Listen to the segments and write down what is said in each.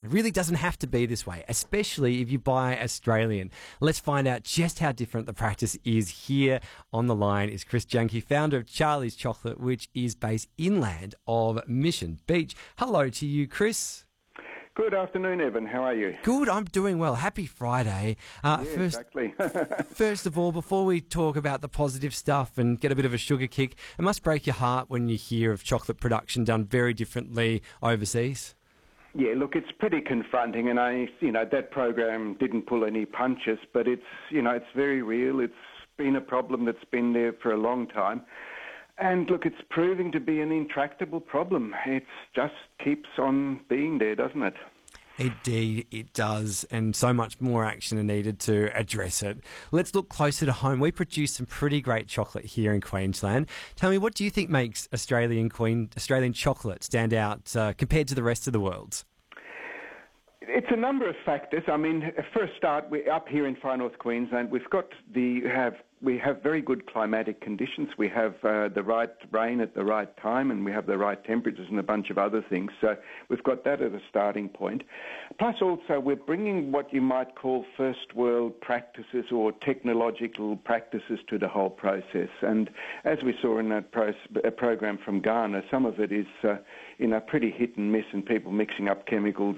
It really doesn't have to be this way, especially if you buy Australian. Let's find out just how different the practice is. Here on the line is Chris Janke, founder of Charlie's Chocolate, which is based inland of Mission Beach. Hello to you, Chris. Good afternoon, Evan. How are you? Good, I'm doing well. Happy Friday. Exactly. First of all, before we talk about the positive stuff and get a bit of a sugar kick, it must break your heart when you hear of chocolate production done very differently overseas. Yeah, look, it's pretty confronting, and that program didn't pull any punches, but it's very real. It's been a problem that's been there for a long time. And look, it's proving to be an intractable problem. It just keeps on being there, doesn't it? Indeed, it does, and so much more action are needed to address it. Let's look closer to home. We produce some pretty great chocolate here in Queensland. Tell me, what do you think makes Australian chocolate stand out compared to the rest of the world? It's a number of factors. I mean, first start, we're up here in Far North Queensland. We have very good climatic conditions. We have the right rain at the right time, and we have the right temperatures and a bunch of other things. So we've got that as a starting point. Plus also we're bringing what you might call first world practices or technological practices to the whole process. And as we saw in that program from Ghana, some of it is pretty hit and miss, and people mixing up chemicals,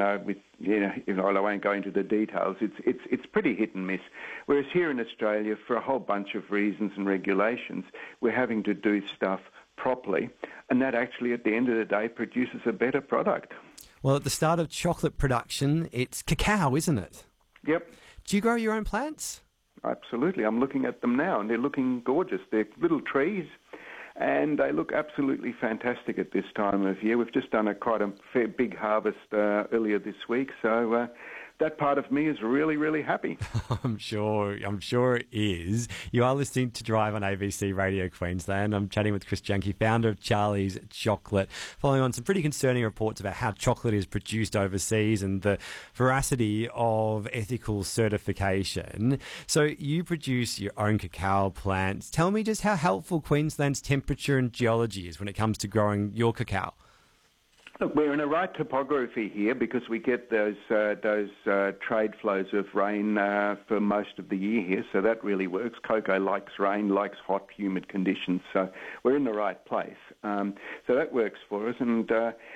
I won't go into the details. It's pretty hit and miss. Whereas here in Australia, for a whole bunch of reasons and regulations, we're having to do stuff properly, and that actually, at the end of the day, produces a better product. Well, at the start of chocolate production, it's cacao, isn't it? Yep. Do you grow your own plants? Absolutely. I'm looking at them now, and they're looking gorgeous. They're little trees, and they look absolutely fantastic at this time of year. We've just done quite a fair big harvest earlier this week, so that part of me is really, really happy. I'm sure it is. You are listening to Drive on ABC Radio Queensland. I'm chatting with Chris Janke, founder of Charlie's Chocolate, following on some pretty concerning reports about how chocolate is produced overseas and the veracity of ethical certification. So you produce your own cacao plants. Tell me just how helpful Queensland's temperature and geology is when it comes to growing your cacao. Look, we're in a right topography here because we get those trade flows of rain for most of the year here, so that really works. Cocoa likes rain, likes hot, humid conditions, so we're in the right place. So that works for us, and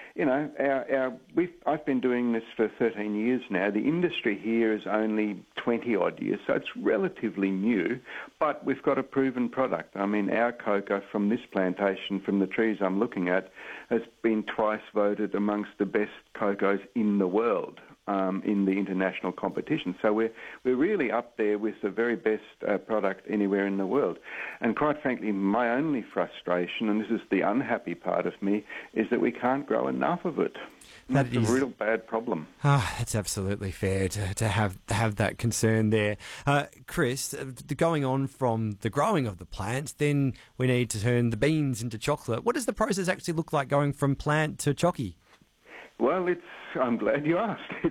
I've been doing this for 13 years now. The industry here is only 20-odd years, so it's relatively new, but we've got a proven product. I mean, our cocoa from this plantation, from the trees I'm looking at, has been twice voted amongst the best cocoas in the world in the international competition. So we're really up there with the very best product anywhere in the world. And quite frankly, my only frustration, and this is the unhappy part of me, is that we can't grow enough of it. That's a real bad problem. It's absolutely fair to have that concern there. Chris, going on from the growing of the plants, then we need to turn the beans into chocolate. What does the process actually look like going from plant to chocky? Well, I'm glad you asked. It's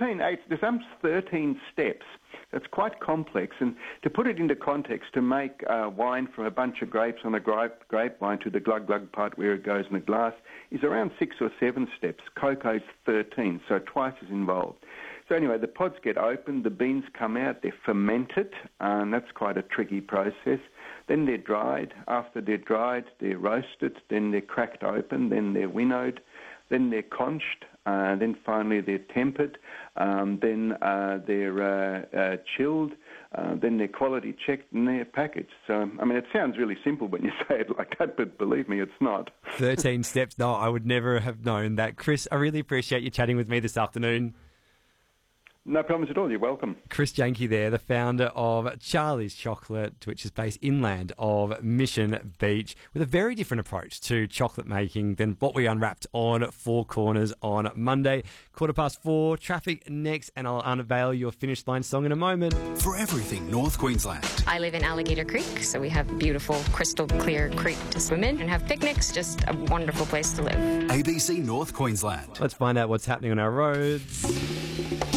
13 steps. That's quite complex. And to put it into context, to make wine from a bunch of grapes on a grapevine to the glug-glug part where it goes in the glass is around 6 or 7 steps. Cocoa's 13, so twice as involved. So anyway, the pods get opened, the beans come out, they're fermented, and that's quite a tricky process. Then they're dried. After they're dried, they're roasted, then they're cracked open, then they're winnowed, then they're conched, then finally they're tempered, then they're chilled, then they're quality checked, and they're packaged. So, I mean, it sounds really simple when you say it like that, but believe me, it's not. 13 steps. No, I would never have known that. Chris, I really appreciate you chatting with me this afternoon. No problems at all. You're welcome. Chris Janke there, the founder of Charlie's Chocolate, which is based inland of Mission Beach, with a very different approach to chocolate making than what we unwrapped on Four Corners on Monday. 4:15, traffic next, and I'll unveil your finish line song in a moment. For everything North Queensland. I live in Alligator Creek, so we have a beautiful crystal clear creek to swim in and have picnics. Just a wonderful place to live. ABC North Queensland. Let's find out what's happening on our roads.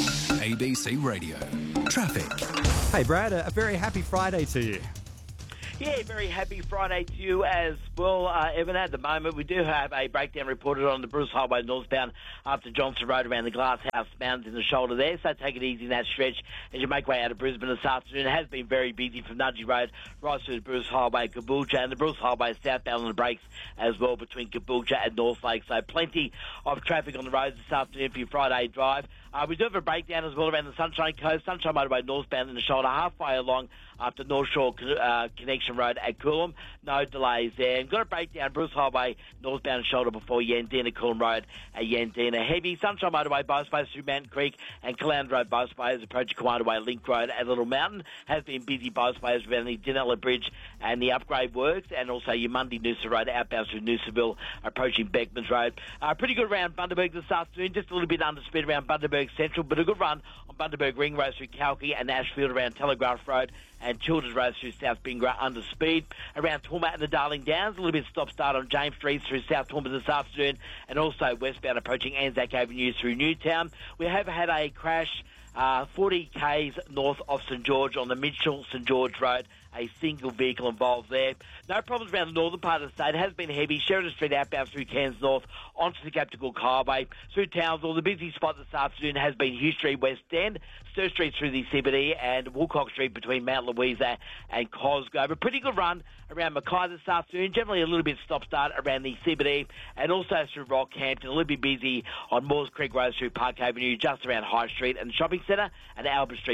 ABC Radio. Traffic. Hey Brad, a very happy Friday to you. Yeah, very happy Friday to you as well, Evan. At the moment, we do have a breakdown reported on the Bruce Highway northbound up to Johnson Road around the Glasshouse Mountains in the shoulder there, so take it easy in that stretch as you make way out of Brisbane this afternoon. It has been very busy from Nudgee Road right through the Bruce Highway, Caboolture, and the Bruce Highway southbound on the brakes as well between Caboolture and Northlake, so plenty of traffic on the roads this afternoon for your Friday drive. We do have a breakdown as well around the Sunshine Coast, Sunshine Motorway northbound in the shoulder, halfway along up to North Shore Connection Road at Coolum. No delays there. And got a breakdown, Bruce Highway northbound and shoulder before Yandina Coolum Road at Yandina. Heavy Sunshine Motorway both ways through Mountain Creek and Caloundra Road both ways approaching Kiwanda Way Link Road at Little Mountain. Has been busy both ways around the Dinella Bridge and the upgrade works, and also your Mundy Noosa Road outbound through Noosaville approaching Beckmans Road. Pretty good around Bundaberg this afternoon, just a little bit under speed around Bundaberg Central, but a good run on Bundaberg Ring Road through Kalki and Ashfield around Telegraph Road and Childers Road through South Bingra under speed. Around Toowoomba and the Darling Downs, a little bit stop-start on James Street through South Toowoomba this afternoon, and also westbound approaching Anzac Avenue through Newtown. We have had a crash 40 k's north of St George on the Mitchell-St George Road. A single vehicle involved there. No problems around the northern part of the state. It has been heavy. Sheridan Street outbound through Cairns North onto the Cape Cook Highway through Townsville. The busy spot this afternoon has been Hugh Street West End, Stir Street through the CBD, and Woolcock Street between Mount Louisa and Cosgrove. A pretty good run around Mackay this afternoon. Generally a little bit stop-start around the CBD and also through Rockhampton. A little bit busy on Moores Creek Road through Park Avenue, just around High Street and the shopping centre, and Albert Street